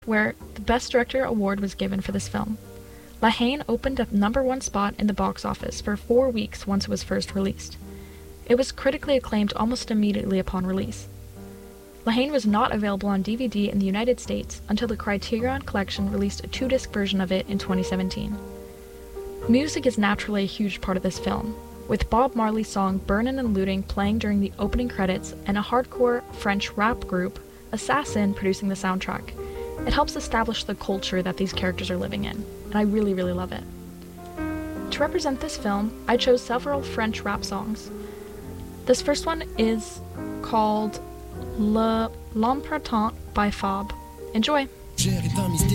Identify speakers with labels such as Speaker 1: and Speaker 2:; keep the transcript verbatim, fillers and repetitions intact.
Speaker 1: where the Best Director award was given for this film. La Haine opened at number one spot in the box office for four weeks once it was first released. It was critically acclaimed almost immediately upon release. La Haine was not available on D V D in the United States until the Criterion Collection released a two-disc version of it in twenty seventeen. Music is naturally a huge part of this film, with Bob Marley's song Burnin' and Looting playing during the opening credits and a hardcore French rap group, Assassin, producing the soundtrack. It helps establish the culture that these characters are living in, and I really, really love it. To represent this film, I chose several French rap songs. This first one is called Le L'Empruntant by Fab. Enjoy!